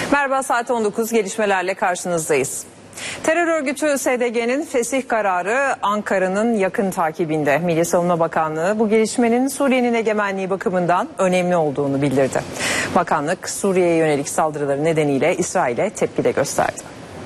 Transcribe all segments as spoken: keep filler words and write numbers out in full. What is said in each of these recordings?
Merhaba, saat on dokuz, gelişmelerle karşınızdayız. Terör örgütü S D G'nin fesih kararı Ankara'nın yakın takibinde. Milli Savunma Bakanlığı bu gelişmenin Suriye'nin egemenliği bakımından önemli olduğunu bildirdi. Bakanlık Suriye'ye yönelik saldırıları nedeniyle İsrail'e tepki de gösterdi.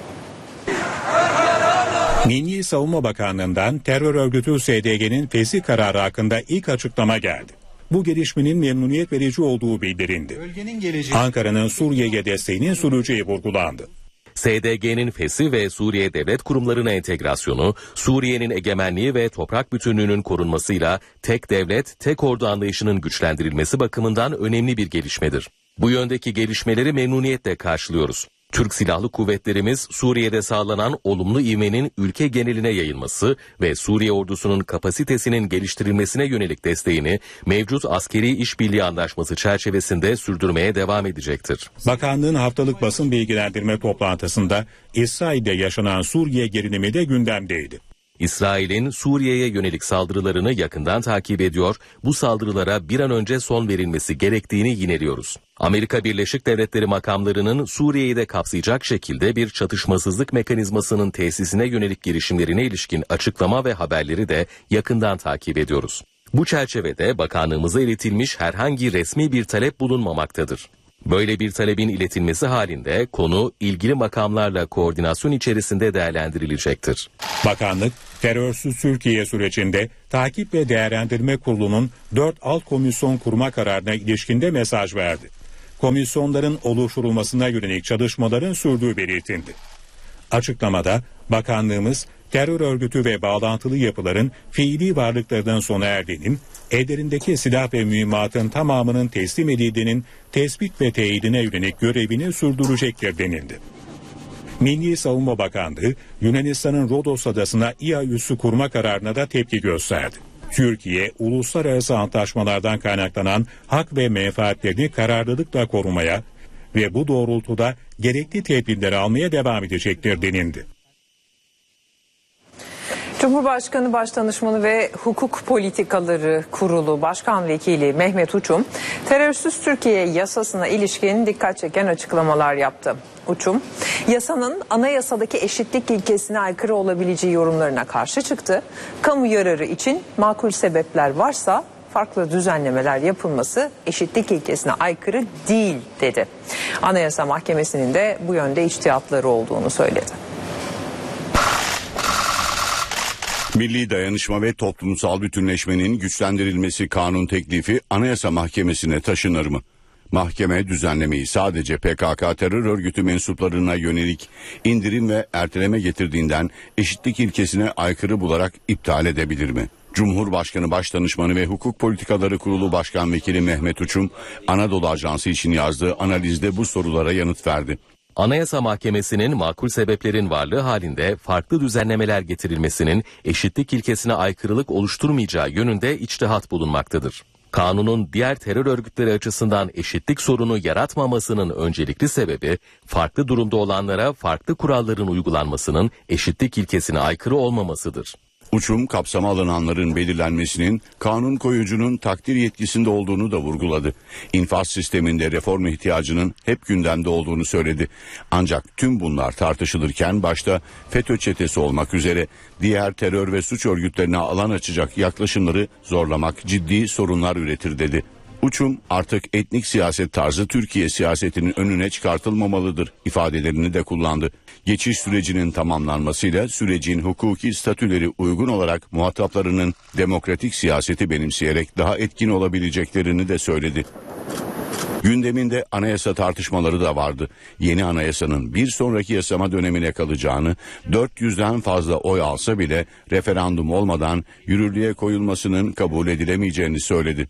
Milli Savunma Bakanlığı'ndan terör örgütü S D G'nin fesih kararı hakkında ilk açıklama geldi. Bu gelişmenin memnuniyet verici olduğu bildirildi. Ankara'nın Suriye'ye desteğinin süreceği vurgulandı. S D G'nin fesih ve Suriye devlet kurumlarına entegrasyonu, Suriye'nin egemenliği ve toprak bütünlüğünün korunmasıyla tek devlet, tek ordu anlayışının güçlendirilmesi bakımından önemli bir gelişmedir. Bu yöndeki gelişmeleri memnuniyetle karşılıyoruz. Türk Silahlı Kuvvetlerimiz Suriye'de sağlanan olumlu ivmenin ülke geneline yayılması ve Suriye ordusunun kapasitesinin geliştirilmesine yönelik desteğini mevcut askeri işbirliği anlaşması çerçevesinde sürdürmeye devam edecektir. Bakanlığın haftalık basın bilgilendirme toplantısında İsrail'de yaşanan Suriye gerilimi de gündemdeydi. İsrail'in Suriye'ye yönelik saldırılarını yakından takip ediyor, bu saldırılara bir an önce son verilmesi gerektiğini yineliyoruz. Amerika Birleşik Devletleri makamlarının Suriye'yi de kapsayacak şekilde bir çatışmasızlık mekanizmasının tesisine yönelik girişimlerine ilişkin açıklama ve haberleri de yakından takip ediyoruz. Bu çerçevede bakanlığımıza iletilmiş herhangi resmi bir talep bulunmamaktadır. Böyle bir talebin iletilmesi halinde konu ilgili makamlarla koordinasyon içerisinde değerlendirilecektir. Bakanlık, terörsüz Türkiye sürecinde Takip ve Değerlendirme Kurulu'nun dört alt komisyon kurma kararına ilişkinde mesaj verdi. Komisyonların oluşturulmasına yönelik çalışmaların sürdüğü belirtildi. Açıklamada bakanlığımız terör örgütü ve bağlantılı yapıların fiili varlıklarının sona erdiğinin, ellerindeki silah ve mühimmatın tamamının teslim edildiğinin tespit ve teyidine yönelik görevini sürdürecektir denildi. Milli Savunma Bakanlığı, Yunanistan'ın Rodos adasına İHA üssü kurma kararına da tepki gösterdi. Türkiye, uluslararası antlaşmalardan kaynaklanan hak ve menfaatlerini kararlılıkla korumaya ve bu doğrultuda gerekli tedbirleri almaya devam edecektir denildi. Cumhurbaşkanı Başdanışmanı ve Hukuk Politikaları Kurulu Başkan Vekili Mehmet Uçum, terörsüz Türkiye yasasına ilişkin dikkat çeken açıklamalar yaptı. Uçum, yasanın anayasadaki eşitlik ilkesine aykırı olabileceği yorumlarına karşı çıktı. Kamu yararı için makul sebepler varsa farklı düzenlemeler yapılması eşitlik ilkesine aykırı değil dedi. Anayasa Mahkemesi'nin de bu yönde içtihatları olduğunu söyledi. Milli dayanışma ve toplumsal bütünleşmenin güçlendirilmesi kanun teklifi Anayasa Mahkemesi'ne taşınır mı? Mahkeme düzenlemeyi sadece P K K terör örgütü mensuplarına yönelik indirim ve erteleme getirdiğinden eşitlik ilkesine aykırı bularak iptal edebilir mi? Cumhurbaşkanı Başdanışmanı ve Hukuk Politikaları Kurulu Başkan Vekili Mehmet Uçum, Anadolu Ajansı için yazdığı analizde bu sorulara yanıt verdi. Anayasa Mahkemesi'nin makul sebeplerin varlığı halinde farklı düzenlemeler getirilmesinin eşitlik ilkesine aykırılık oluşturmayacağı yönünde içtihat bulunmaktadır. Kanunun diğer terör örgütleri açısından eşitlik sorunu yaratmamasının öncelikli sebebi, farklı durumda olanlara farklı kuralların uygulanmasının eşitlik ilkesine aykırı olmamasıdır. Uçum, kapsama alınanların belirlenmesinin kanun koyucunun takdir yetkisinde olduğunu da vurguladı. İnfaz sisteminde reform ihtiyacının hep gündemde olduğunu söyledi. Ancak tüm bunlar tartışılırken başta FETÖ çetesi olmak üzere diğer terör ve suç örgütlerine alan açacak yaklaşımları zorlamak ciddi sorunlar üretir dedi. Uçum, artık etnik siyaset tarzı Türkiye siyasetinin önüne çıkartılmamalıdır ifadelerini de kullandı. Geçiş sürecinin tamamlanmasıyla sürecin hukuki statüleri uygun olarak muhataplarının demokratik siyaseti benimseyerek daha etkin olabileceklerini de söyledi. Gündeminde anayasa tartışmaları da vardı. Yeni anayasanın bir sonraki yasama dönemine kalacağını, dört yüzden fazla oy alsa bile referandum olmadan yürürlüğe koyulmasının kabul edilemeyeceğini söyledi.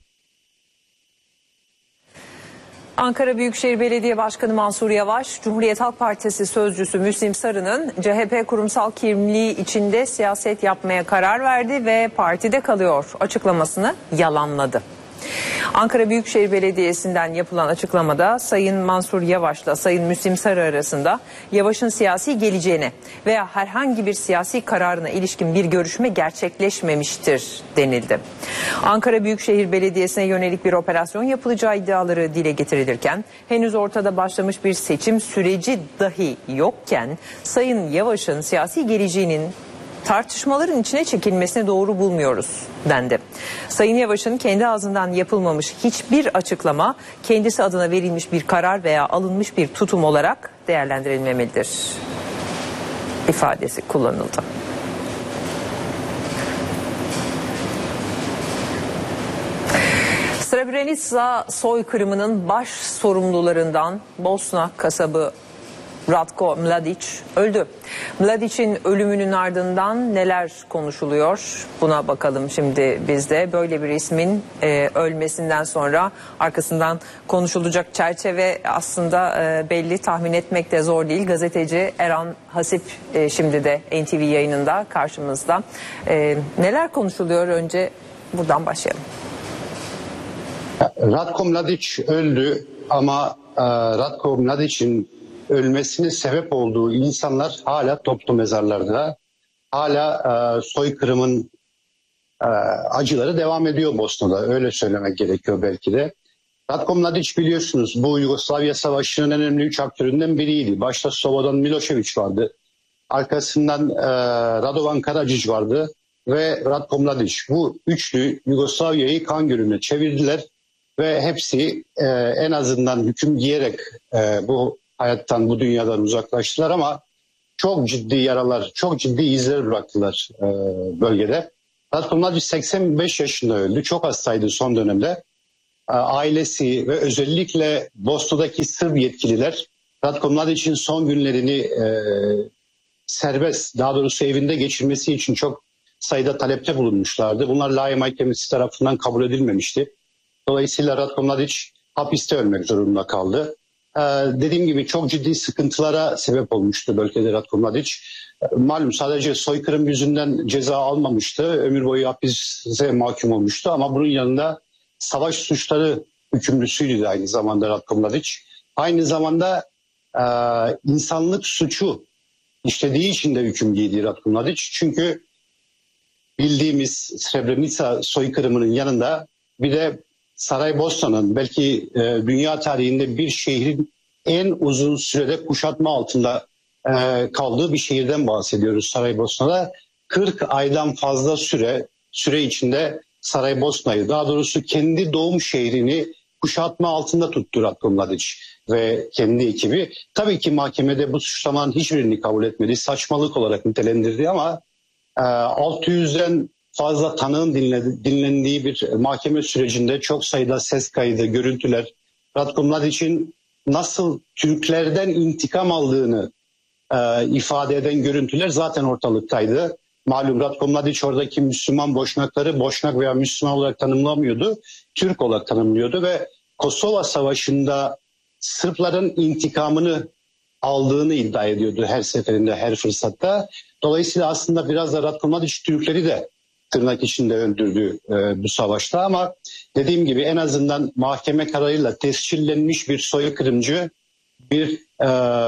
Ankara Büyükşehir Belediye Başkanı Mansur Yavaş, Cumhuriyet Halk Partisi sözcüsü Müslim Sarı'nın C H P kurumsal kimliği içinde siyaset yapmaya karar verdi ve partide kalıyor açıklamasını yalanladı. Ankara Büyükşehir Belediyesi'nden yapılan açıklamada Sayın Mansur Yavaş'la Sayın Müslim Sarı arasında Yavaş'ın siyasi geleceğine veya herhangi bir siyasi kararına ilişkin bir görüşme gerçekleşmemiştir denildi. Ankara Büyükşehir Belediyesi'ne yönelik bir operasyon yapılacağı iddiaları dile getirilirken henüz ortada başlamış bir seçim süreci dahi yokken Sayın Yavaş'ın siyasi geleceğinin tartışmaların içine çekilmesine doğru bulmuyoruz dendi. Sayın Yavaş'ın kendi ağzından yapılmamış hiçbir açıklama kendisi adına verilmiş bir karar veya alınmış bir tutum olarak değerlendirilmemelidir ifadesi kullanıldı. Srebrenica soykırımının baş sorumlularından Bosna kasabı Ratko Mladic öldü. Mladic'in ölümünün ardından neler konuşuluyor? Buna bakalım şimdi biz de. Böyle bir ismin e, ölmesinden sonra arkasından konuşulacak çerçeve aslında e, belli, tahmin etmek de zor değil. Gazeteci Erhan Hasip e, şimdi de N T V yayınında karşımızda. E, neler konuşuluyor? Önce buradan başlayalım. Ratko Mladic öldü ama e, Ratko Mladic'in ölmesine sebep olduğu insanlar hala toplu mezarlarda. Hala e, soykırımın e, acıları devam ediyor Bosna'da. Öyle söylemek gerekiyor belki de. Ratko Mladic biliyorsunuz bu Yugoslavya Savaşı'nın en önemli üç aktöründen biriydi. Başta Slobodan Milošević vardı. Arkasından e, Radovan Karadzic vardı ve Ratko Mladic. Bu üçlü Yugoslavya'yı kan gölüne çevirdiler ve hepsi e, en azından hüküm giyerek e, bu hayattan, bu dünyadan uzaklaştılar ama çok ciddi yaralar, çok ciddi izler bıraktılar e, bölgede. Ratko Mladic seksen beş yaşında öldü. Çok hastaydı son dönemde. E, ailesi ve özellikle Bosna'daki Sırp yetkililer Ratko Mladic'in son günlerini e, serbest, daha doğrusu evinde geçirmesi için çok sayıda talepte bulunmuşlardı. Bunlar La Haye Mahkemesi tarafından kabul edilmemişti. Dolayısıyla Ratko Mladic hapiste ölmek zorunda kaldı. Ee, dediğim gibi çok ciddi sıkıntılara sebep olmuştu bölgede Ratko Mladic. Ee, malum sadece soykırım yüzünden ceza almamıştı. Ömür boyu hapise mahkum olmuştu ama bunun yanında savaş suçları hükümlüsüydü de aynı zamanda Ratko Mladic. Aynı zamanda e, insanlık suçu işlediği için de hüküm giydi Ratko Mladic. Çünkü bildiğimiz Srebrenica soykırımının yanında bir de Saraybosna'nın belki e, dünya tarihinde bir şehrin en uzun sürede kuşatma altında e, kaldığı bir şehirden bahsediyoruz Saraybosna'da. kırk aydan fazla süre süre içinde Saraybosna'yı, daha doğrusu kendi doğum şehrini kuşatma altında tuttu Ratko Mladic ve kendi ekibi. Tabii ki mahkemede bu suçlamanın hiçbirini kabul etmedi. Saçmalık olarak nitelendirdi ama e, altı yüzden fazla tanığın dinledi, dinlendiği bir mahkeme sürecinde çok sayıda ses kaydı, görüntüler, Ratko Mladic'in nasıl Türklerden intikam aldığını e, ifade eden görüntüler zaten ortalıktaydı. Malum Ratko Mladic oradaki Müslüman Boşnakları Boşnak veya Müslüman olarak tanımlamıyordu, Türk olarak tanımlıyordu ve Kosova Savaşı'nda Sırpların intikamını aldığını iddia ediyordu her seferinde, her fırsatta. Dolayısıyla aslında biraz da Ratko Mladic Türkleri de tırnak içinde öldürdü e, bu savaşta ama dediğim gibi en azından mahkeme kararıyla tescillenmiş bir soykırımcı, bir e,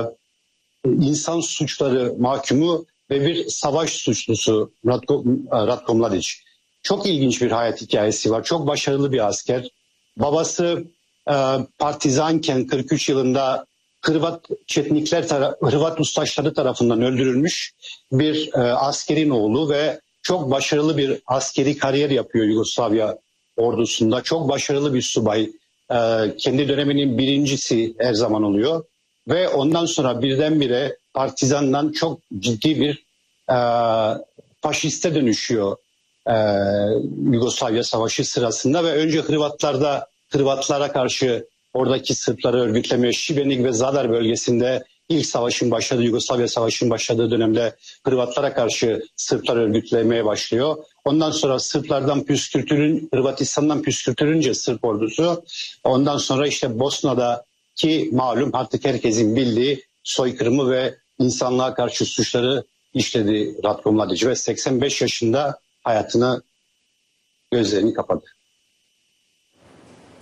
insan suçları mahkumu ve bir savaş suçlusu Ratko, Ratko Mladic. Çok ilginç bir hayat hikayesi var. Çok başarılı bir asker. Babası e, partizanken kırk üç yılında Hırvat Çetnikler, Hırvat ustaşları tarafından öldürülmüş bir e, askerin oğlu ve çok başarılı bir askeri kariyer yapıyor Yugoslavya ordusunda. Çok başarılı bir subay. E, kendi döneminin birincisi her zaman oluyor. Ve ondan sonra birdenbire partizandan çok ciddi bir e, faşiste dönüşüyor e, Yugoslavya Savaşı sırasında. Ve önce Hırvatlarda, Hırvatlara karşı oradaki Sırpları örgütlemeye, Šibenik ve Zadar bölgesinde ilk savaşın başladığı, Yugoslavya Savaşı'nın başladığı dönemde Hırvatlara karşı Sırplar örgütlemeye başlıyor. Ondan sonra Sırplardan püskürtülün, Hırvatistan'dan püskürtülünce Sırp ordusu, ondan sonra işte Bosna'daki malum artık herkesin bildiği soykırımı ve insanlığa karşı suçları işledi Ratko Mladic ve seksen beş yaşında hayatını, gözlerini kapadı.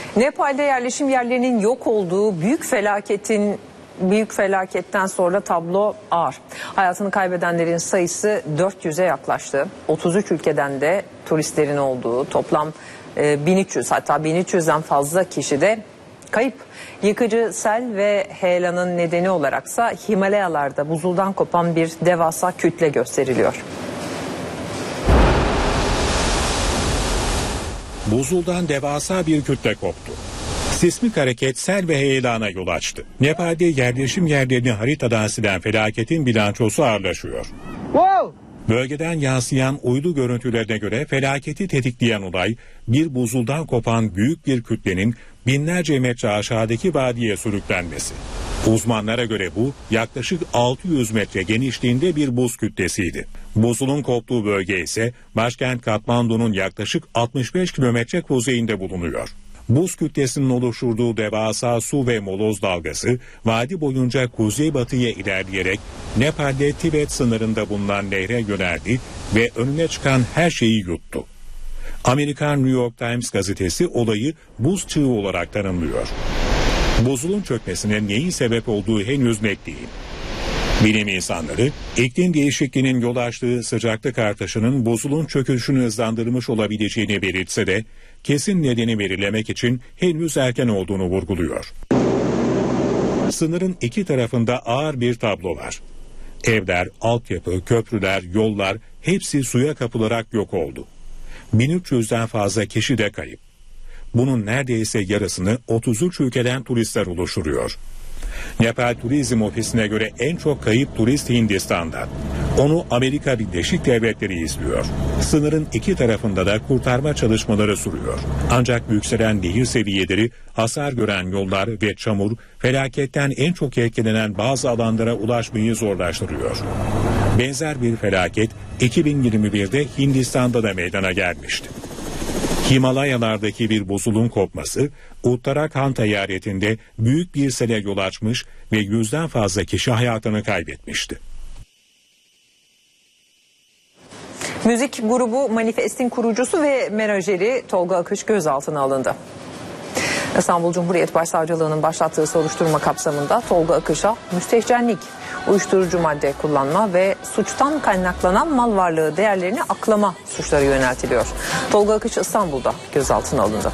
Nepal'de yerleşim yerlerinin yok olduğu büyük felaketin büyük felaketten sonra tablo ağır. Hayatını kaybedenlerin sayısı dört yüze yaklaştı. otuz üç ülkeden de turistlerin olduğu toplam bin üç yüz hatta bin üç yüzden fazla kişi de kayıp. Yıkıcı sel ve heyelanın nedeni olaraksa Himalayalarda buzuldan kopan bir devasa kütle gösteriliyor. Buzuldan devasa bir kütle koptu. Sismik hareket sel ve heyelana yol açtı. Nepal'de yerleşim yerlerini haritadan silen felaketin bilançosu ağırlaşıyor. Wow! Bölgeden yansıyan uydu görüntülerine göre felaketi tetikleyen olay bir buzuldan kopan büyük bir kütlenin binlerce metre aşağıdaki vadiye sürüklenmesi. Uzmanlara göre bu yaklaşık altı yüz metre genişliğinde bir buz kütlesiydi. Buzulun koptuğu bölge ise başkent Katmandu'nun yaklaşık altmış beş kilometre kuzeyinde bulunuyor. Buz kütlesinin oluşturduğu devasa su ve moloz dalgası vadi boyunca kuzeybatıya ilerleyerek Nepal'de Tibet sınırında bulunan nehre yöneldi ve önüne çıkan her şeyi yuttu. Amerikan New York Times gazetesi olayı buz çığı olarak tanımlıyor. Buzulun çökmesine neyin sebep olduğu henüz net değil. Bilim insanları iklim değişikliğinin yol açtığı sıcaklık artışının buzulun çöküşünü hızlandırmış olabileceğini belirtse de kesin nedeni belirlemek için henüz erken olduğunu vurguluyor. Sınırın iki tarafında ağır bir tablo var. Evler, altyapı, köprüler, yollar hepsi suya kapılarak yok oldu. bin üç yüzden fazla kişi de kayıp. Bunun neredeyse yarısını otuz üç ülkeden turistler oluşturuyor. Nepal Turizm Ofisi'ne göre en çok kayıp turist Hindistan'da. Onu Amerika Birleşik Devletleri izliyor. Sınırın iki tarafında da kurtarma çalışmaları sürüyor. Ancak yükselen nehir seviyeleri, hasar gören yollar ve çamur felaketten en çok etkilenen bazı alanlara ulaşmayı zorlaştırıyor. Benzer bir felaket iki bin yirmi birde Hindistan'da da meydana gelmişti. Himalayalardaki bir buzulun kopması Uttarakhand eyaletinde büyük bir sele yol açmış ve yüzden fazla kişi hayatını kaybetmişti. Müzik grubu Manifest'in kurucusu ve menajeri Tolga Akış gözaltına alındı. İstanbul Cumhuriyet Başsavcılığı'nın başlattığı soruşturma kapsamında Tolga Akış'a müstehcenlik, uyuşturucu madde kullanma ve suçtan kaynaklanan mal varlığı değerlerini aklama suçları yöneltiliyor. Tolga Akış İstanbul'da gözaltına alındı.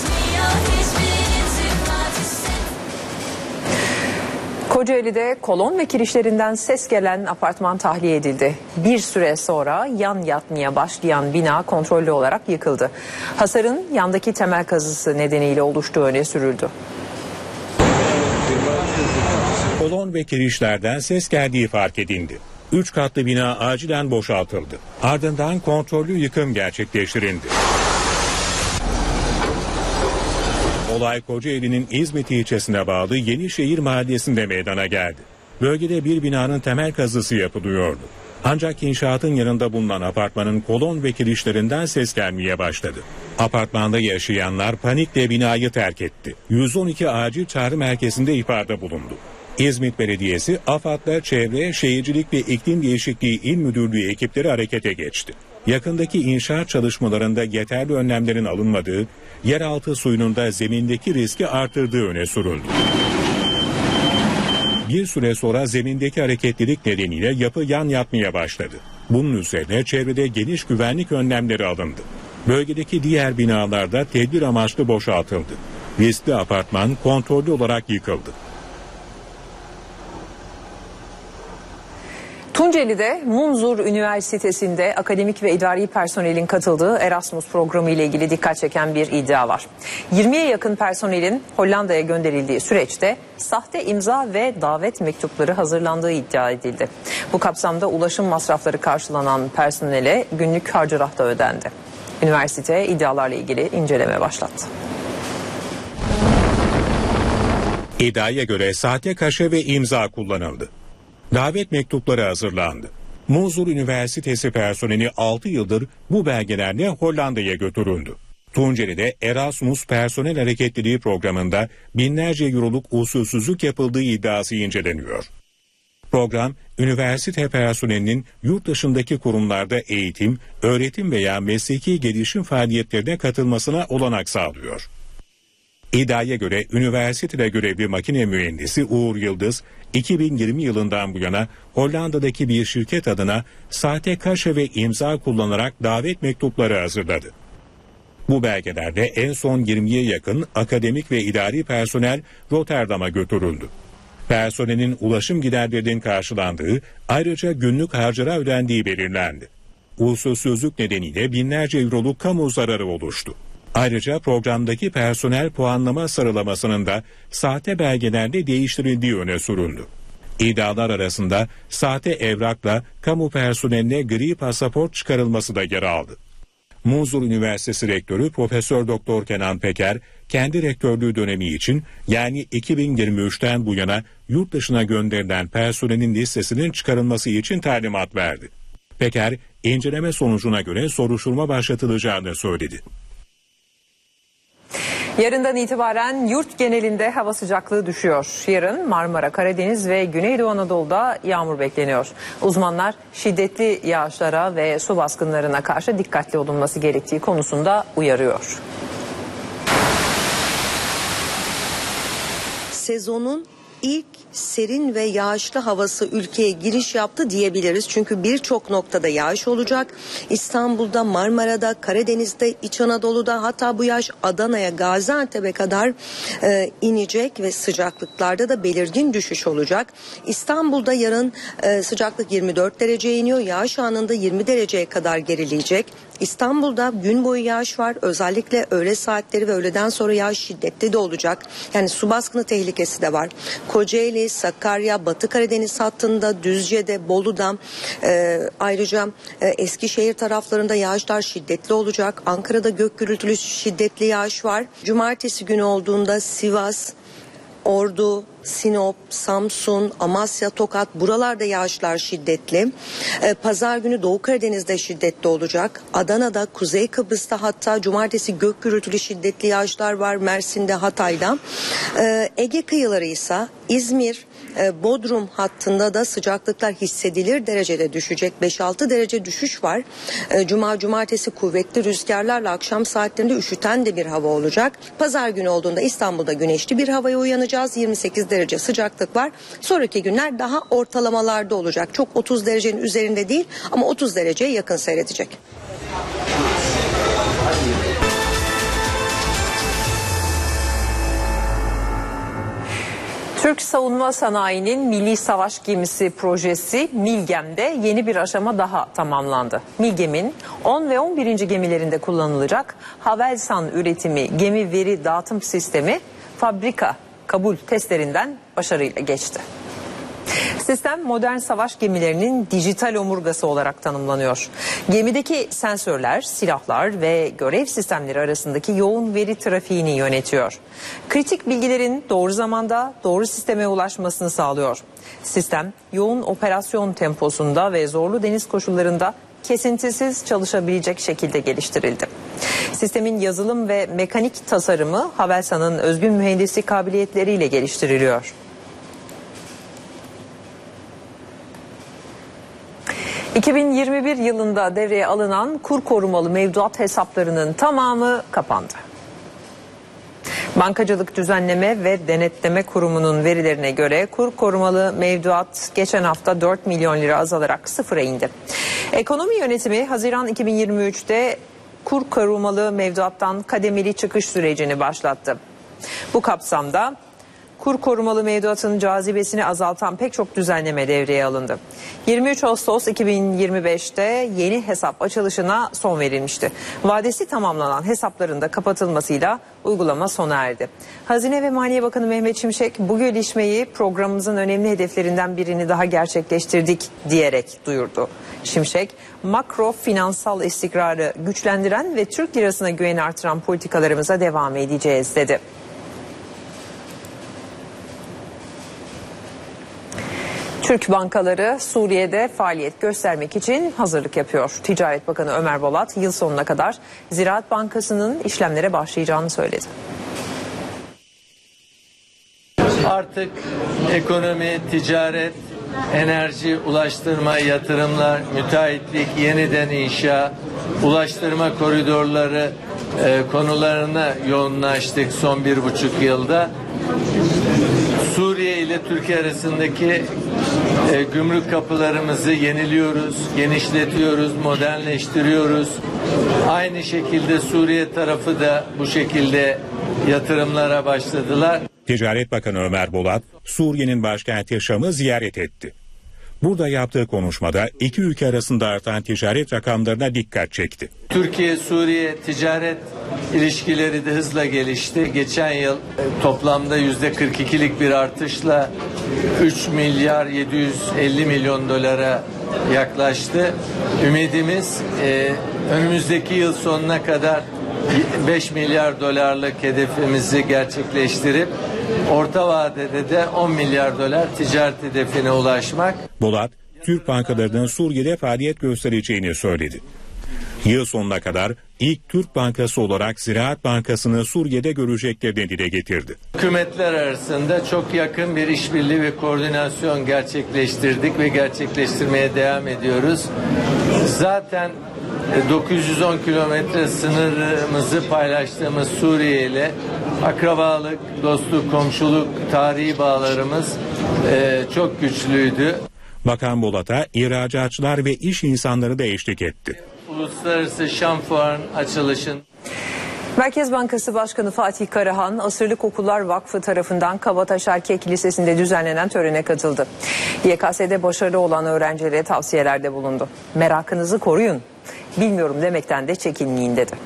Kocaeli'de kolon ve kirişlerinden ses gelen apartman tahliye edildi. Bir süre sonra yan yatmaya başlayan bina kontrollü olarak yıkıldı. Hasarın yandaki temel kazısı nedeniyle oluştuğu öne sürüldü. Kolon ve kirişlerden ses geldiği fark edildi. Üç katlı bina acilen boşaltıldı. Ardından kontrollü yıkım gerçekleştirildi. Olay Kocaeli'nin İzmit ilçesine bağlı Yenişehir mahallesinde meydana geldi. Bölgede bir binanın temel kazısı yapılıyordu. Ancak inşaatın yanında bulunan apartmanın kolon ve kirişlerinden ses gelmeye başladı. Apartmanda yaşayanlar panikle binayı terk etti. yüz on iki acil çağrı merkezinde ihbarda bulundu. İzmit Belediyesi, AFAD'la Çevre, Şehircilik ve İklim Değişikliği İl Müdürlüğü ekipleri harekete geçti. Yakındaki inşaat çalışmalarında yeterli önlemlerin alınmadığı, yeraltı suyunun da zemindeki riski artırdığı öne sürüldü. Bir süre sonra zemindeki hareketlilik nedeniyle yapı yan yatmaya başladı. Bunun üzerine çevrede geniş güvenlik önlemleri alındı. Bölgedeki diğer binalarda tedbir amaçlı boşaltıldı. Riskli apartman kontrollü olarak yıkıldı. Tunceli'de Munzur Üniversitesi'nde akademik ve idari personelin katıldığı Erasmus programı ile ilgili dikkat çeken bir iddia var. yirmiye yakın personelin Hollanda'ya gönderildiği süreçte sahte imza ve davet mektupları hazırlandığı iddia edildi. Bu kapsamda ulaşım masrafları karşılanan personele günlük harcırah da ödendi. Üniversite iddialarla ilgili inceleme başlattı. İddiaya göre sahte kaşe ve imza kullanıldı. Davet mektupları hazırlandı. Munzur Üniversitesi personeli altı yıldır bu belgelerle Hollanda'ya götürüldü. Tunceli'de Erasmus Personel Hareketliliği programında binlerce euroluk usulsüzlük yapıldığı iddiası inceleniyor. Program, üniversite personelinin yurt dışındaki kurumlarda eğitim, öğretim veya mesleki gelişim faaliyetlerine katılmasına olanak sağlıyor. İddiaya göre üniversitede görevli makine mühendisi Uğur Yıldız, iki bin yirmi yılından bu yana Hollanda'daki bir şirket adına sahte kaşe ve imza kullanarak davet mektupları hazırladı. Bu belgelerde en son yirmiye yakın akademik ve idari personel Rotterdam'a götürüldü. Personelin ulaşım giderlerinin karşılandığı, ayrıca günlük harcara ödendiği belirlendi. Usulsüzlük nedeniyle binlerce euroluk kamu zararı oluştu. Ayrıca programdaki personel puanlama sıralamasının da sahte belgelerle değiştirildiği öne sürüldü. İddialar arasında sahte evrakla kamu personeline gri pasaport çıkarılması da yer aldı. Munzur Üniversitesi Rektörü Profesör Doktor Kenan Peker, kendi rektörlüğü dönemi için yani iki bin yirmi üçten bu yana yurt dışına gönderilen personelin listesinin çıkarılması için talimat verdi. Peker, inceleme sonucuna göre soruşturma başlatılacağını söyledi. Yarından itibaren yurt genelinde hava sıcaklığı düşüyor. Yarın Marmara, Karadeniz ve Güneydoğu Anadolu'da yağmur bekleniyor. Uzmanlar şiddetli yağışlara ve su baskınlarına karşı dikkatli olunması gerektiği konusunda uyarıyor. Sezonun ilk serin ve yağışlı havası ülkeye giriş yaptı diyebiliriz. Çünkü birçok noktada yağış olacak. İstanbul'da, Marmara'da, Karadeniz'de, İç Anadolu'da, hatta bu yağış Adana'ya, Gaziantep'e kadar e, inecek ve sıcaklıklarda da belirgin düşüş olacak. İstanbul'da yarın e, sıcaklık yirmi dört dereceye iniyor. Yağış anında yirmi dereceye kadar gerileyecek. İstanbul'da gün boyu yağış var. Özellikle öğle saatleri ve öğleden sonra yağış şiddetli de olacak. Yani su baskını tehlikesi de var. Kocaeli, Sakarya, Batı Karadeniz hattında, Düzce'de, Bolu'da, e, ayrıca e, Eskişehir taraflarında yağışlar şiddetli olacak. Ankara'da gök gürültülü şiddetli yağış var. Cumartesi günü olduğunda Sivas, Ordu, Sinop, Samsun, Amasya, Tokat, buralarda yağışlar şiddetli. Ee, Pazar günü Doğu Karadeniz'de şiddetli olacak. Adana'da, Kuzey Kıbrıs'ta, hatta cumartesi gök gürültülü şiddetli yağışlar var Mersin'de, Hatay'da. Ee, Ege kıyıları ise İzmir, e, Bodrum hattında da sıcaklıklar hissedilir derecede düşecek. beş altı derece düşüş var. E, Cuma, cumartesi kuvvetli rüzgarlarla akşam saatlerinde üşüten de bir hava olacak. Pazar günü olduğunda İstanbul'da güneşli bir havaya uyanacağız. yirmi sekiz derece sıcaklık var. Sonraki günler daha ortalamalarda olacak. Çok otuz derecenin üzerinde değil ama otuz dereceye yakın seyredecek. Türk Savunma Sanayi'nin Milli Savaş Gemisi projesi Milgem'de yeni bir aşama daha tamamlandı. Milgem'in on ve on birinci gemilerinde kullanılacak Havelsan üretimi gemi veri dağıtım sistemi fabrika kabul testlerinden başarıyla geçti. Sistem modern savaş gemilerinin dijital omurgası olarak tanımlanıyor. Gemideki sensörler, silahlar ve görev sistemleri arasındaki yoğun veri trafiğini yönetiyor. Kritik bilgilerin doğru zamanda doğru sisteme ulaşmasını sağlıyor. Sistem yoğun operasyon temposunda ve zorlu deniz koşullarında kesintisiz çalışabilecek şekilde geliştirildi. Sistemin yazılım ve mekanik tasarımı Havelsan'ın özgün mühendislik kabiliyetleriyle geliştiriliyor. iki bin yirmi bir yılında devreye alınan kur korumalı mevduat hesaplarının tamamı kapandı. Bankacılık Düzenleme ve Denetleme Kurumu'nun verilerine göre kur korumalı mevduat geçen hafta dört milyon lira azalarak sıfıra indi. Ekonomi Yönetimi Haziran iki bin yirmi üçte kur korumalı mevduattan kademeli çıkış sürecini başlattı. Bu kapsamda kur korumalı mevduatın cazibesini azaltan pek çok düzenleme devreye alındı. yirmi üç Ağustos iki bin yirmi beşte yeni hesap açılışına son verilmişti. Vadesi tamamlanan hesapların da kapatılmasıyla uygulama sona erdi. Hazine ve Maliye Bakanı Mehmet Şimşek bu gelişmeyi programımızın önemli hedeflerinden birini daha gerçekleştirdik diyerek duyurdu. Şimşek, makro finansal istikrarı güçlendiren ve Türk lirasına güveni artıran politikalarımıza devam edeceğiz dedi. Türk bankaları Suriye'de faaliyet göstermek için hazırlık yapıyor. Ticaret Bakanı Ömer Bolat yıl sonuna kadar Ziraat Bankası'nın işlemlere başlayacağını söyledi. Artık ekonomi, ticaret, enerji, ulaştırma, yatırımlar, müteahhitlik, yeniden inşa, ulaştırma koridorları, e, konularına yoğunlaştık son bir buçuk yılda. Suriye ile Türkiye arasındaki e, gümrük kapılarımızı yeniliyoruz, genişletiyoruz, modernleştiriyoruz. Aynı şekilde Suriye tarafı da bu şekilde yatırımlara başladılar. Ticaret Bakanı Ömer Bolat, Suriye'nin başkenti Şam'ı ziyaret etti. Burada yaptığı konuşmada iki ülke arasında artan ticaret rakamlarına dikkat çekti. Türkiye-Suriye ticaret ilişkileri de hızla gelişti. Geçen yıl toplamda yüzde kırk ikilik bir artışla üç milyar yedi yüz elli milyon dolara yaklaştı. Ümidimiz e, önümüzdeki yıl sonuna kadar beş milyar dolarlık hedefimizi gerçekleştirip orta vadede de on milyar dolar ticaret hedefine ulaşmak. Bolat, Türk bankalarının Suriye'de faaliyet göstereceğini söyledi. Yıl sonuna kadar ilk Türk bankası olarak Ziraat Bankası'nı Suriye'de göreceklerini dile getirdi. Hükümetler arasında çok yakın bir işbirliği ve koordinasyon gerçekleştirdik ve gerçekleştirmeye devam ediyoruz. Zaten dokuz yüz on kilometre sınırımızı paylaştığımız Suriye ile akrabalık, dostluk, komşuluk, tarihi bağlarımız e, çok güçlüydü. Bakan Bolat'a ihracatçılar ve iş insanları da eşlik etti. Uluslararası Şam Fuarı'nın açılışın. Merkez Bankası Başkanı Fatih Karahan, Asırlık Okullar Vakfı tarafından Kabataş Erkek Lisesi'nde düzenlenen törene katıldı. Y K S'de başarılı olan öğrencilere tavsiyelerde bulundu. Merakınızı koruyun, bilmiyorum demekten de çekinmeyin dedi.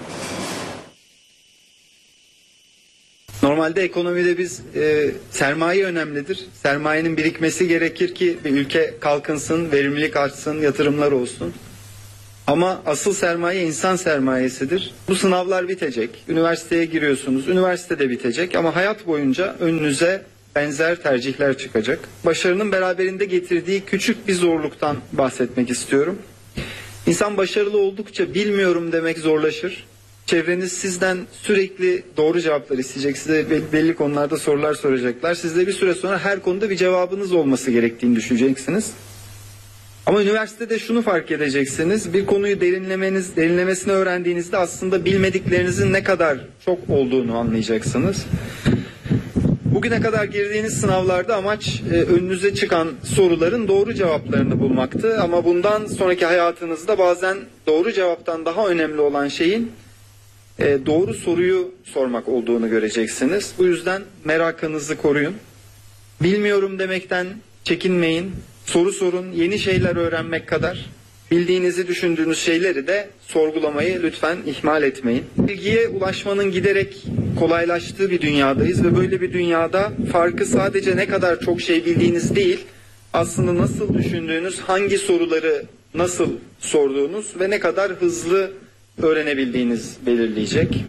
Normalde ekonomide biz e, sermaye önemlidir. Sermayenin birikmesi gerekir ki bir ülke kalkınsın, verimlilik artsın, yatırımlar olsun. Ama asıl sermaye insan sermayesidir. Bu sınavlar bitecek. Üniversiteye giriyorsunuz. Üniversitede bitecek ama hayat boyunca önünüze benzer tercihler çıkacak. Başarının beraberinde getirdiği küçük bir zorluktan bahsetmek istiyorum. İnsan başarılı oldukça bilmiyorum demek zorlaşır. Çevreniz sizden sürekli doğru cevaplar isteyecek. Size belli konularda sorular soracaklar. Siz de bir süre sonra her konuda bir cevabınız olması gerektiğini düşüneceksiniz. Ama üniversitede şunu fark edeceksiniz. Bir konuyu derinlemeniz, derinlemesine öğrendiğinizde aslında bilmediklerinizin ne kadar çok olduğunu anlayacaksınız. Bugüne kadar girdiğiniz sınavlarda amaç e, önünüze çıkan soruların doğru cevaplarını bulmaktı. Ama bundan sonraki hayatınızda bazen doğru cevaptan daha önemli olan şeyin e, doğru soruyu sormak olduğunu göreceksiniz. Bu yüzden merakınızı koruyun. Bilmiyorum demekten çekinmeyin. Soru sorun, yeni şeyler öğrenmek kadar bildiğinizi düşündüğünüz şeyleri de sorgulamayı lütfen ihmal etmeyin. Bilgiye ulaşmanın giderek kolaylaştığı bir dünyadayız ve böyle bir dünyada farkı sadece ne kadar çok şey bildiğiniz değil, aslında nasıl düşündüğünüz, hangi soruları nasıl sorduğunuz ve ne kadar hızlı öğrenebildiğiniz belirleyecek.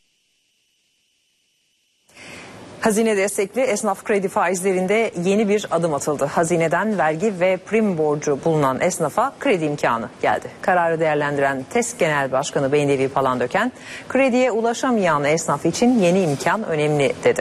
Hazine destekli esnaf kredi faizlerinde yeni bir adım atıldı. Hazineden vergi ve prim borcu bulunan esnafa kredi imkanı geldi. Kararı değerlendiren TESK Genel Başkanı Bendevi Palandöken, krediye ulaşamayan esnaf için yeni imkan önemli dedi.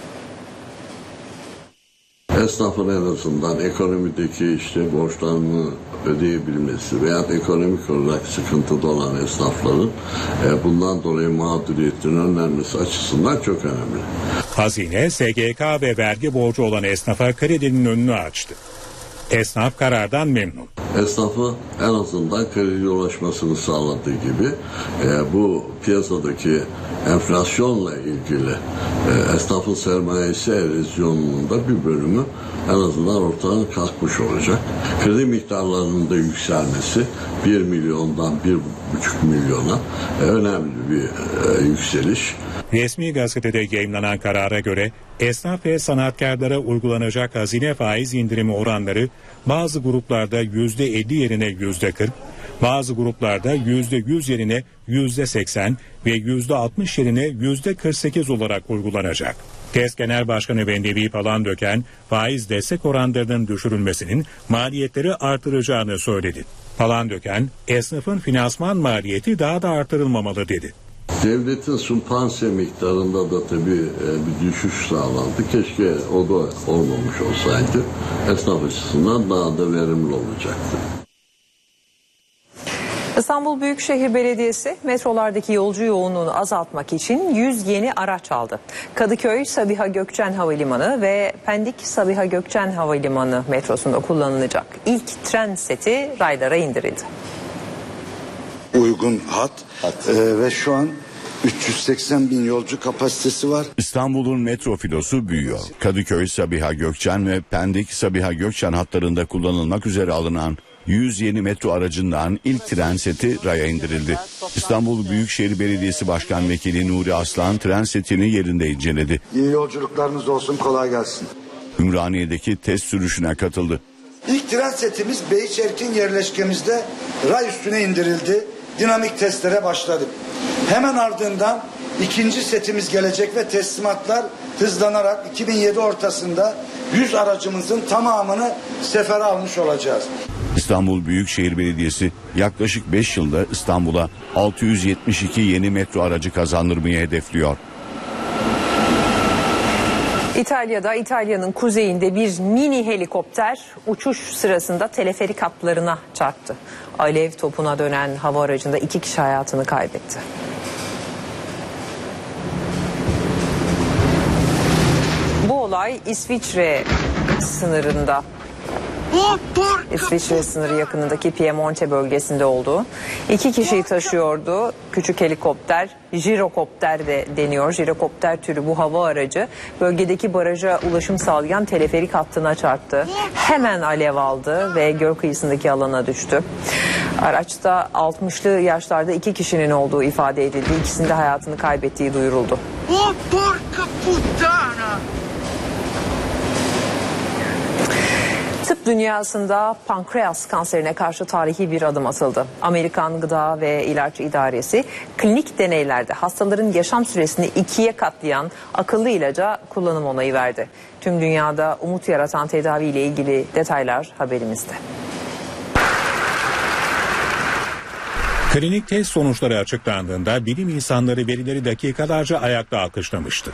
Esnafın en azından ekonomideki işte borçlarını ödeyebilmesi veya ekonomik olarak sıkıntıda olan esnafların e, bundan dolayı mağduriyetin önlenmesi açısından çok önemli. Hazine, S G K ve vergi borcu olan esnafa kredinin önünü açtı. Esnaf karardan memnun. Esnafı en azından krediye ulaşmasını sağladığı gibi e, bu piyasadaki enflasyonla ilgili e, esnafın sermayesi erozyonunun da bir bölümü en azından ortadan kalkmış olacak. Kredi miktarlarının da yükselmesi bir milyondan bir buçuk milyona e, önemli bir e, yükseliş. Resmi gazetede yayımlanan karara göre esnaf ve sanatkarlara uygulanacak hazine faiz indirimi oranları bazı gruplarda yüzde elli yerine yüzde kırk, bazı gruplarda yüzde yüz yerine yüzde seksen ve yüzde altmış yerine yüzde kırk sekiz olarak uygulanacak. TESK Genel Başkanı Bendevi Palandöken, faiz destek oranlarının düşürülmesinin maliyetleri artıracağını söyledi. Palandöken, esnafın finansman maliyeti daha da artırılmamalı dedi. Devletin sumpanse miktarında da tabii e, bir düşüş sağlandı. Keşke o da olmamış olsaydı. Esnaf açısından daha da verimli olacaktı. İstanbul Büyükşehir Belediyesi metrolardaki yolcu yoğunluğunu azaltmak için yüz yeni araç aldı. Kadıköy Sabiha Gökçen Havalimanı ve Pendik Sabiha Gökçen Havalimanı metrosunda kullanılacak ilk tren seti raylara indirildi. Uygun hat, hat. Ee, ve şu an üç yüz seksen bin yolcu kapasitesi var. İstanbul'un metro filosu büyüyor. Kadıköy Sabiha Gökçen ve Pendik Sabiha Gökçen hatlarında kullanılmak üzere alınan yüz yeni metro aracından ilk tren seti raya indirildi. İstanbul Büyükşehir Belediyesi Başkan Vekili Nuri Aslan tren setini yerinde inceledi. İyi yolculuklarınız olsun, kolay gelsin. Ümraniye'deki test sürüşüne katıldı. İlk tren setimiz Beyçerkin yerleşkemizde ray üstüne indirildi. Dinamik testlere başladık. Hemen ardından ikinci setimiz gelecek ve teslimatlar hızlanarak iki bin yedi ortasında yüz aracımızın tamamını sefere almış olacağız. İstanbul Büyükşehir Belediyesi yaklaşık beş yılda İstanbul'a altı yüz yetmiş iki yeni metro aracı kazandırmayı hedefliyor. İtalya'da İtalya'nın kuzeyinde bir mini helikopter uçuş sırasında teleferik hatlarına çarptı. Alev topuna dönen hava aracında iki kişi hayatını kaybetti. Bu olay İsviçre sınırında. İsviçre sınırı yakınındaki Piemonte bölgesinde oldu. İki kişiyi taşıyordu. Küçük helikopter, jirokopter de deniyor. Jirokopter türü bu hava aracı bölgedeki baraja ulaşım sağlayan teleferik hattına çarptı. Hemen alev aldı ve göl kıyısındaki alana düştü. Araçta altmışlı yaşlarda iki kişinin olduğu ifade edildi. İkisinin de hayatını kaybettiği duyuruldu. Oh, porca puttana! Tıp dünyasında pankreas kanserine karşı tarihi bir adım atıldı. Amerikan Gıda ve İlaç İdaresi klinik deneylerde hastaların yaşam süresini ikiye katlayan akıllı ilaca kullanım onayı verdi. Tüm dünyada umut yaratan tedaviyle ilgili detaylar haberimizde. Klinik test sonuçları açıklandığında bilim insanları verileri dakikalarca ayakta alkışlamıştı.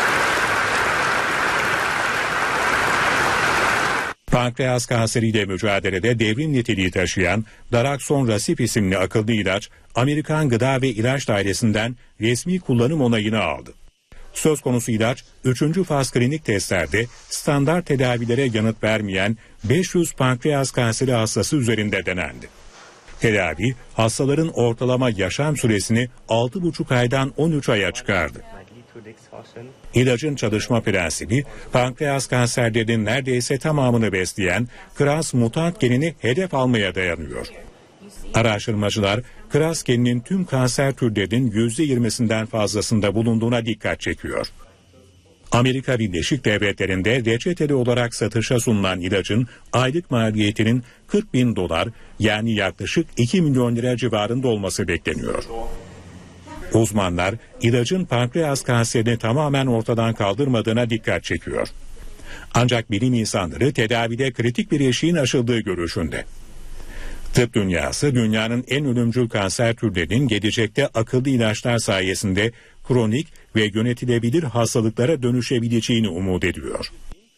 Pankreas kanseriyle mücadelede devrim niteliği taşıyan Daraxonrasib isimli akıllı ilaç Amerikan Gıda ve İlaç Dairesi'nden resmi kullanım onayını aldı. Söz konusu ilaç üçüncü faz klinik testlerde standart tedavilere yanıt vermeyen beş yüz pankreas kanseri hastası üzerinde denendi. Tedavi hastaların ortalama yaşam süresini altı buçuk aydan on üç aya çıkardı. İlacın çalışma prensibi pankreas kanserlerinin neredeyse tamamını besleyen KRAS mutant genini hedef almaya dayanıyor. Araştırmacılar KRAS geninin tüm kanser türlerinin yüzde yirmisinden fazlasında bulunduğuna dikkat çekiyor. Amerika Birleşik Devletleri'nde reçeteli olarak satışa sunulan ilacın aylık maliyetinin kırk bin dolar yani yaklaşık iki milyon lira civarında olması bekleniyor. Uzmanlar ilacın pankreas kanserini tamamen ortadan kaldırmadığına dikkat çekiyor. Ancak bilim insanları tedavide kritik bir eşiğin aşıldığı görüşünde. Tıp dünyası dünyanın en ölümcül kanser türlerinin gelecekte akıllı ilaçlar sayesinde kronik ve yönetilebilir hastalıklara dönüşebileceğini umut ediyor.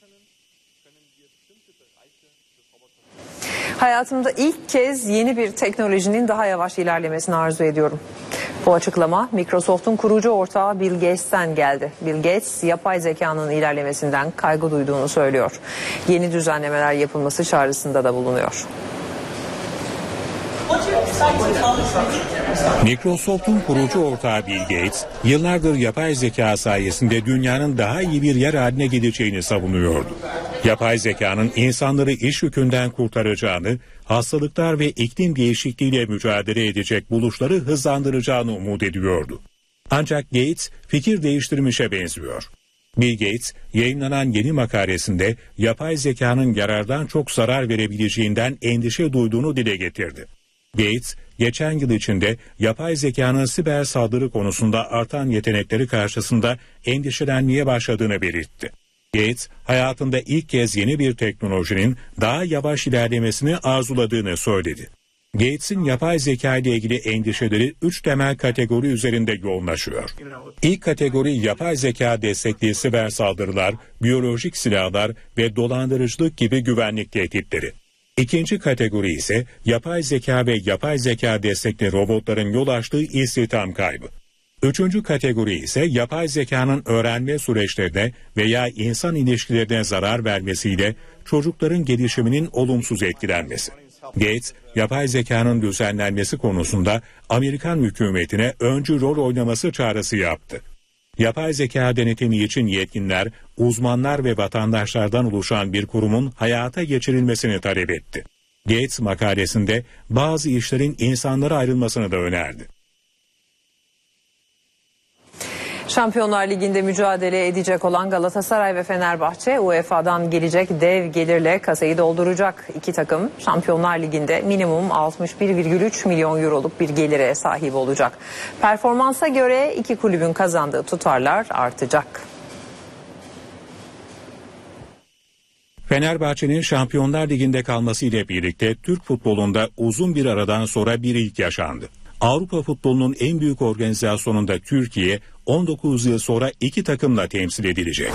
Hayatımda ilk kez yeni bir teknolojinin daha yavaş ilerlemesini arzu ediyorum. Bu açıklama Microsoft'un kurucu ortağı Bill Gates'ten geldi. Bill Gates yapay zekanın ilerlemesinden kaygı duyduğunu söylüyor. Yeni düzenlemeler yapılması çağrısında da bulunuyor. Microsoft'un kurucu ortağı Bill Gates, yıllardır yapay zeka sayesinde dünyanın daha iyi bir yer haline geleceğini savunuyordu. Yapay zekanın insanları iş yükünden kurtaracağını, hastalıklar ve iklim değişikliğiyle mücadele edecek buluşları hızlandıracağını umut ediyordu. Ancak Gates fikir değiştirmişe benziyor. Bill Gates, yayınlanan yeni makalesinde yapay zekanın yarardan çok zarar verebileceğinden endişe duyduğunu dile getirdi. Gates, geçen yıl içinde yapay zekanın siber saldırı konusunda artan yetenekleri karşısında endişelenmeye başladığını belirtti. Gates, hayatında ilk kez yeni bir teknolojinin daha yavaş ilerlemesini arzuladığını söyledi. Gates'in yapay zeka ile ilgili endişeleri üç temel kategori üzerinde yoğunlaşıyor. İlk kategori yapay zeka destekli siber saldırılar, biyolojik silahlar ve dolandırıcılık gibi güvenlik tehditleri. İkinci kategori ise yapay zeka ve yapay zeka destekli robotların yol açtığı istihdam kaybı. Üçüncü kategori ise yapay zekanın öğrenme süreçlerine veya insan ilişkilerine zarar vermesiyle çocukların gelişiminin olumsuz etkilenmesi. Gates, yapay zekanın düzenlenmesi konusunda Amerikan hükümetine öncü rol oynaması çağrısı yaptı. Yapay zeka denetimi için yetkinler, uzmanlar ve vatandaşlardan oluşan bir kurumun hayata geçirilmesini talep etti. Gates makalesinde bazı işlerin insanlara ayrılmasını da önerdi. Şampiyonlar Ligi'nde mücadele edecek olan Galatasaray ve Fenerbahçe U E F A'dan gelecek dev gelirle kasayı dolduracak. İki takım Şampiyonlar Ligi'nde minimum altmış bir virgül üç milyon euroluk bir gelire sahip olacak. Performansa göre iki kulübün kazandığı tutarlar artacak. Fenerbahçe'nin Şampiyonlar Ligi'nde kalması ile birlikte Türk futbolunda uzun bir aradan sonra bir ilk yaşandı. Avrupa futbolunun en büyük organizasyonunda Türkiye on dokuz yıl sonra iki takımla temsil edilecek.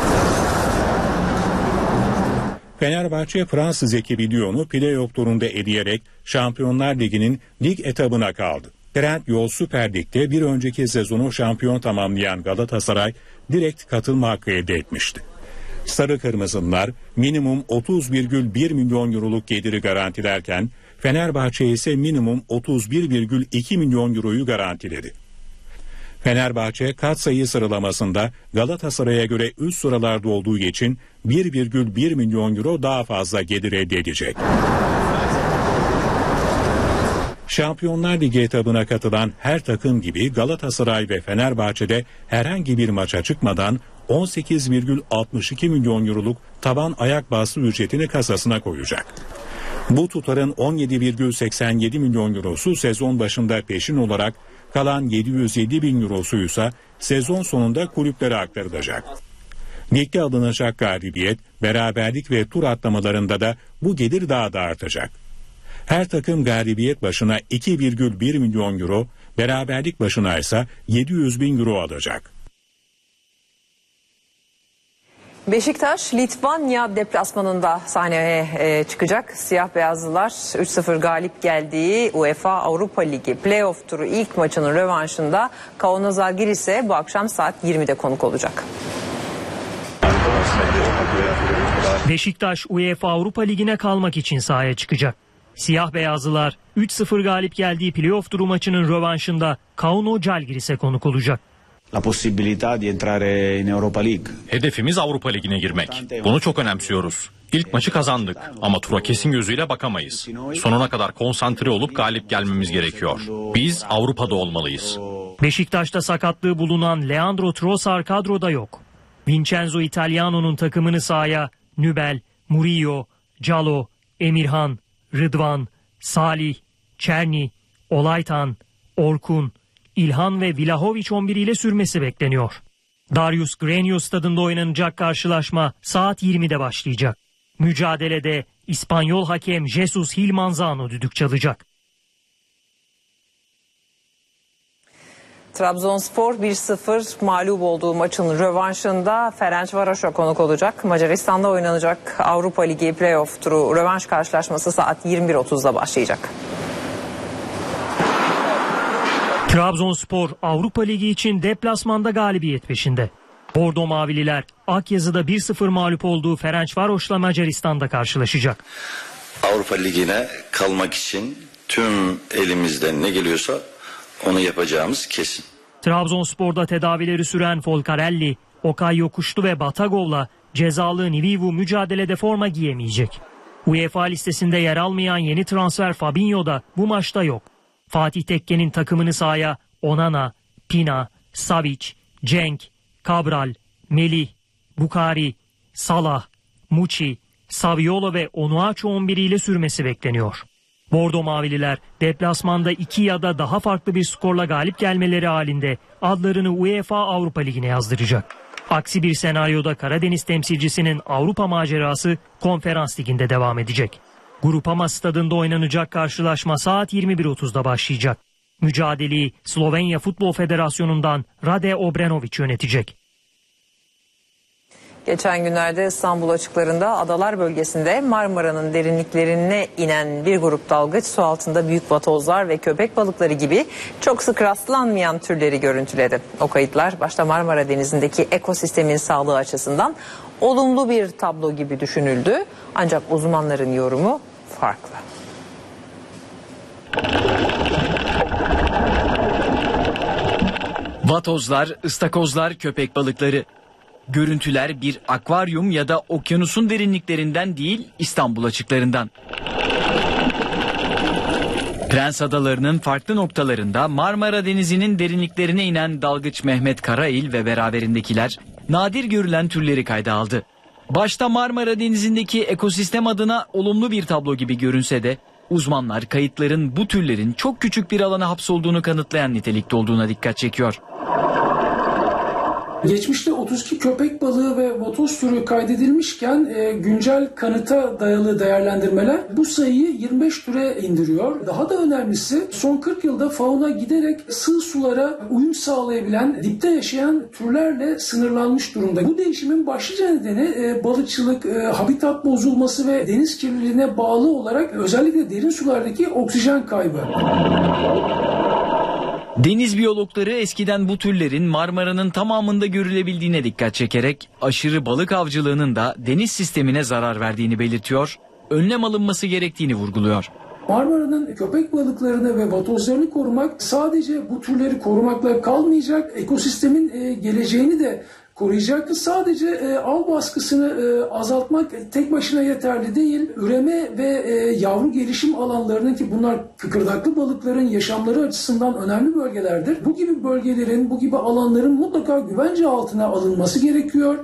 Fenerbahçe Fransız ekibi Lyon'u play-off turunda eleyerek Şampiyonlar Ligi'nin lig etabına kaldı. Trendyol Süper Lig'de bir önceki sezonu şampiyon tamamlayan Galatasaray direkt katılma hakkı elde etmişti. Sarı Kırmızılar minimum otuz virgül bir milyon euroluk geliri garantilerken Fenerbahçe ise minimum otuz bir virgül iki milyon euroyu garantiledi. Fenerbahçe katsayı sıralamasında Galatasaray'a göre üst sıralarda olduğu için bir virgül bir milyon euro daha fazla gelir elde edecek. Şampiyonlar Ligi etabına katılan her takım gibi Galatasaray ve Fenerbahçe'de herhangi bir maça çıkmadan on sekiz virgül altmış iki milyon euroluk taban ayak bastı ücretini kasasına koyacak. Bu tutarın on yedi virgül seksen yedi milyon eurosu sezon başında peşin olarak, kalan yedi yüz yedi bin eurosu ise sezon sonunda kulüplere aktarılacak. Ligde alınacak galibiyet, beraberlik ve tur atlamalarında da bu gelir daha da artacak. Her takım galibiyet başına iki virgül bir milyon euro, beraberlik başına ise yedi yüz bin euro alacak. Beşiktaş Litvanya deplasmanında sahneye e, çıkacak. Siyah beyazlılar üç sıfır galip geldiği UEFA Avrupa Ligi play-off turu ilk maçının rövanşında Kauno Žalgiris'e bu akşam saat yirmide konuk olacak. Beşiktaş UEFA Avrupa Ligi'ne kalmak için sahaya çıkacak. Siyah beyazlılar üç sıfır galip geldiği play-off turu maçının rövanşında Kauno Žalgiris'e konuk olacak. La possibilità di entrare in Europa League. Hedefimiz Avrupa Ligi'ne girmek. Bunu çok önemsiyoruz. İlk maçı kazandık ama tura kesin gözüyle bakamayız. Sonuna kadar konsantre olup galip gelmemiz gerekiyor. Biz Avrupa'da olmalıyız. Beşiktaş'ta sakatlığı bulunan Leandro Trossard kadroda yok. Vincenzo Italiano'nun takımını sahaya Nübel, Murillo, Calo, Emirhan, Rıdvan, Salih, Çerni, Olaytan, Orkun, İlhan ve Vlahovic on bir ile sürmesi bekleniyor. Darius Grenius stadında oynanacak karşılaşma saat yirmide başlayacak. Mücadelede İspanyol hakem Jesus Gil Manzano düdük çalacak. Trabzonspor bir sıfır mağlup olduğu maçın rövanşında Ferencvaros'a konuk olacak. Macaristan'da oynanacak Avrupa Ligi play-off turu rövanş karşılaşması saat yirmi bir otuzda başlayacak. Trabzonspor Avrupa Ligi için deplasmanda galibiyet peşinde. Bordo Mavililer Akyazı'da bir sıfır mağlup olduğu Ferencvaros'la Macaristan'da karşılaşacak. Avrupa Ligi'ne kalmak için tüm elimizden ne geliyorsa onu yapacağımız kesin. Trabzonspor'da tedavileri süren Folcarelli, Okay Yokuşlu ve Batagov'la cezalı Nivivu mücadelede forma giyemeyecek. UEFA listesinde yer almayan yeni transfer Fabinho da bu maçta yok. Fatih Tekke'nin takımını sahaya Onana, Pina, Savic, Cenk, Cabral, Melih, Bukari, Salah, Muçi, Saviola ve Onuachu on bir ile sürmesi bekleniyor. Bordo Mavililer deplasmanda iki ya da daha farklı bir skorla galip gelmeleri halinde adlarını UEFA Avrupa Ligi'ne yazdıracak. Aksi bir senaryoda Karadeniz temsilcisinin Avrupa macerası Konferans Ligi'nde devam edecek. Grupama stadında oynanacak karşılaşma saat yirmi bir otuzda başlayacak. Mücadeleyi Slovenya Futbol Federasyonu'ndan Rade Obrenović yönetecek. Geçen günlerde İstanbul açıklarında Adalar bölgesinde Marmara'nın derinliklerine inen bir grup dalgıç su altında büyük vatozlar ve köpek balıkları gibi çok sık rastlanmayan türleri görüntüledi. O kayıtlar başta Marmara Denizi'ndeki ekosistemin sağlığı açısından olumlu bir tablo gibi düşünüldü. Ancak uzmanların yorumu farklı. Vatozlar, ıstakozlar, köpek balıkları. Görüntüler bir akvaryum ya da okyanusun derinliklerinden değil, İstanbul açıklarından. Prens Adaları'nın farklı noktalarında Marmara Denizi'nin derinliklerine inen dalgıç Mehmet Karail ve beraberindekiler nadir görülen türleri kayda aldı. Başta Marmara Denizi'ndeki ekosistem adına olumlu bir tablo gibi görünse de uzmanlar kayıtların bu türlerin çok küçük bir alana hapsolduğunu kanıtlayan nitelikte olduğuna dikkat çekiyor. Geçmişte otuz iki köpek balığı ve vatoz türü kaydedilmişken e, güncel kanıta dayalı değerlendirmeler bu sayıyı yirmi beş türe indiriyor. Daha da önemlisi son kırk yılda fauna giderek sığ sulara uyum sağlayabilen, dipte yaşayan türlerle sınırlanmış durumda. Bu değişimin başlıca nedeni e, balıkçılık, e, habitat bozulması ve deniz kirliliğine bağlı olarak özellikle derin sulardaki oksijen kaybı. Deniz biyologları eskiden bu türlerin Marmara'nın tamamında görülebildiğine dikkat çekerek aşırı balık avcılığının da deniz sistemine zarar verdiğini belirtiyor, önlem alınması gerektiğini vurguluyor. Marmara'nın köpek balıklarını ve vatozlarını korumak sadece bu türleri korumakla kalmayacak, ekosistemin e, geleceğini de koruyacaktır. Sadece e, av baskısını e, azaltmak tek başına yeterli değil. Üreme ve e, yavru gelişim alanlarının, ki bunlar kıkırdaklı balıkların yaşamları açısından önemli bölgelerdir. Bu gibi bölgelerin, bu gibi alanların mutlaka güvence altına alınması gerekiyor.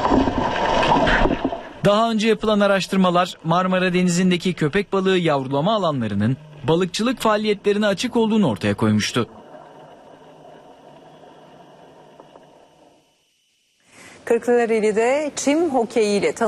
Daha önce yapılan araştırmalar Marmara Denizi'ndeki köpek balığı yavrulama alanlarının balıkçılık faaliyetlerine açık olduğunu ortaya koymuştu. Kırklareli'de çim hokeyiyle